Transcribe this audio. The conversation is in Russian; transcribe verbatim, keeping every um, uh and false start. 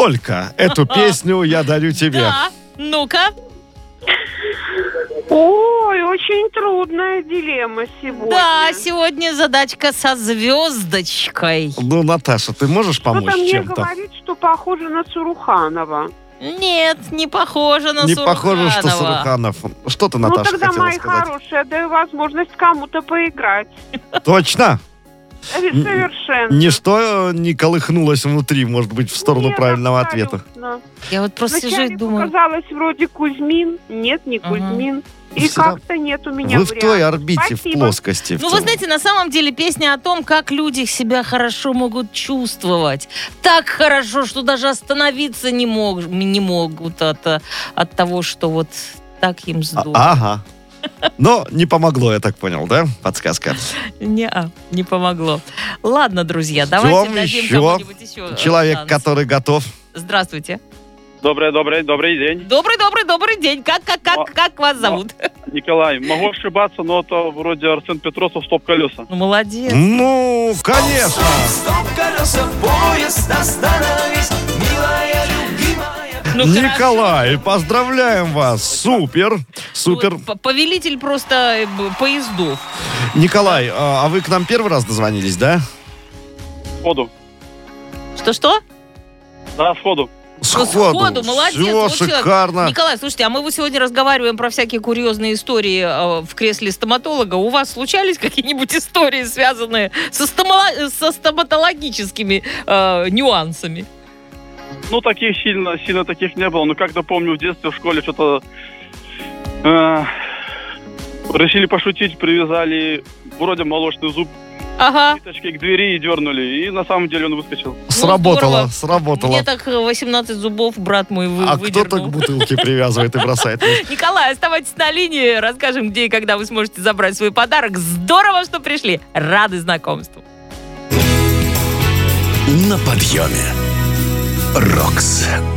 Только эту песню я дарю тебе. Да, ну-ка. Ой, очень трудная дилемма сегодня. Да, сегодня задачка со звездочкой. Ну, Наташа, ты можешь помочь Кто-то мне чем-то? говорит, что похоже на Суруханова. Нет, не похоже на Не Суруханова. похоже, что Суруханов. Что ты, Ну Наташа, тогда, хотела мои сказать? хорошие, даю возможность кому-то поиграть. Точно? Совершенно. Ничто не колыхнулось внутри, может быть, в сторону Нет, правильного абсолютно. ответа. Я вот просто сижу и Вначале думаю... показалось вроде Кузьмин. Нет, не Ага. Кузьмин. И Всегда- как-то нет у меня Вы в той вариантов. орбите, в Спасибо. плоскости. в Ну, вы целом. знаете, на самом деле песня о том, как люди себя хорошо могут чувствовать. Так хорошо, что даже остановиться не, мог, не могут от, от того, что вот так им А- здорово. Ага. Но не помогло, я так понял, да? Подсказка. Не-а, не помогло. Ладно, друзья, давайте Ждем дадим еще. кому-нибудь еще э, Человек, шанс. который готов. Здравствуйте. Добрый, добрый, добрый день. Добрый, добрый, добрый день. Как, как, как, О, как вас зовут? Николай, могу ошибаться, но это вроде Арсен Петросов «Стоп-колеса». Ну, молодец. Ну, конечно. Стоп-колеса, поезд, остановись, милая, любимая. Ну, Николай, поздравляем вас. Супер, супер. Ну, п- повелитель просто э, б- поездов. Николай, а а вы к нам первый раз дозвонились, да? Сходу. Что-что? Да, сходу. Ну, сходу, молодец. Все Вот человек. шикарно. Николай, слушайте, а мы вот сегодня разговариваем про всякие курьезные истории э, в кресле стоматолога. У вас случались какие-нибудь истории, связанные со, стома- со стоматологическими э, нюансами? Ну, таких сильно, сильно таких не было. Но как-то помню, в детстве в школе что-то э, решили пошутить, привязали вроде молочный зуб Ага. ниточкой к двери и дернули. И на самом деле он выскочил. Сработало, здорово. сработало. Мне так восемнадцать зубов брат мой вы, А кто-то выдернул. к бутылке привязывает и бросает. Николай, оставайтесь на линии. Расскажем, где и когда вы сможете забрать свой подарок. Здорово, что пришли. Рады знакомству. На подъеме. Рокс.